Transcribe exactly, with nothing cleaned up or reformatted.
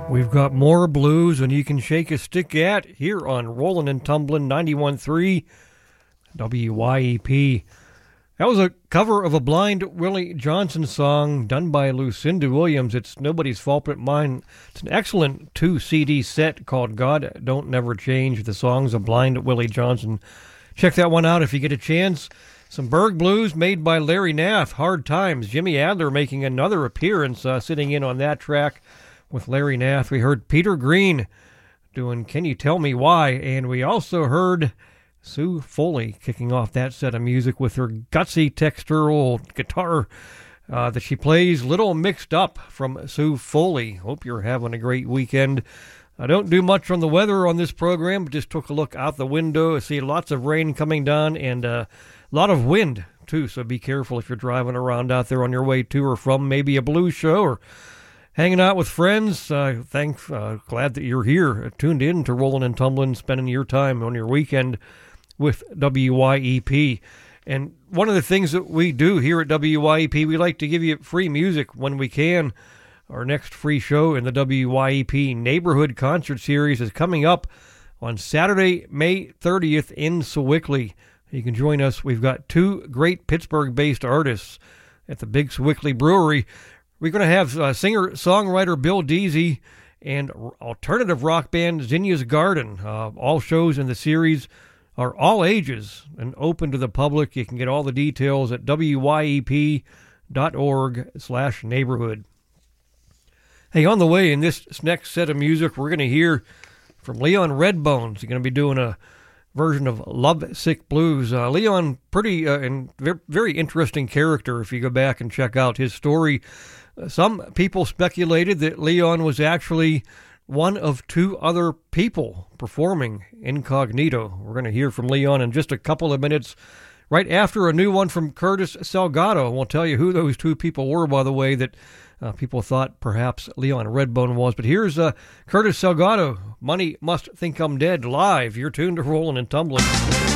We've got more blues than you can shake a stick at here on Rollin' and Tumblin' ninety-one point three W Y E P. That was a cover of a Blind Willie Johnson song done by Lucinda Williams. It's Nobody's Fault But Mine. It's an excellent two C D set called God Don't Never Change, the songs of Blind Willie Johnson. Check that one out if you get a chance. Some Berg Blues made by Larry Nath, Hard Times. Jimmy Adler making another appearance, uh, sitting in on that track with Larry Nath. We heard Peter Green doing Can You Tell Me Why? And we also heard Sue Foley kicking off that set of music with her gutsy textural guitar uh, that she plays, Little Mixed Up from Sue Foley. Hope you're having a great weekend. I don't do much on the weather on this program, but just took a look out the window. I see lots of rain coming down and uh, a lot of wind, too, so be careful if you're driving around out there on your way to or from maybe a blues show or hanging out with friends. Uh, thanks, uh, glad that you're here, uh, tuned in to Rollin' and Tumblin', spending your time on your weekend with W Y E P. And one of the things that we do here at W Y E P, we like to give you free music when we can. Our next free show in the W Y E P Neighborhood Concert Series is coming up on Saturday, May thirtieth in Sewickley. You can join us. We've got two great Pittsburgh-based artists at the Big Sewickley Brewery. We're going to have uh, singer-songwriter Bill Deasy and alternative rock band Zinnia's Garden. Uh, all shows in the series are all ages and open to the public. You can get all the details at W Y E P dot org slash neighborhood. Hey, on the way in this next set of music, we're going to hear from Leon Redbones. He's going to be doing a version of Love Sick Blues. Uh, Leon, pretty uh, and very interesting character if you go back and check out his story. Some people speculated that Leon was actually one of two other people performing incognito. We're going to hear from Leon in just a couple of minutes, right after a new one from Curtis Salgado. We'll tell you who those two people were, by the way, that uh, people thought perhaps Leon Redbone was. But here's uh, Curtis Salgado, Money Must Think I'm Dead, live. You're tuned to Rollin' and Tumblin'.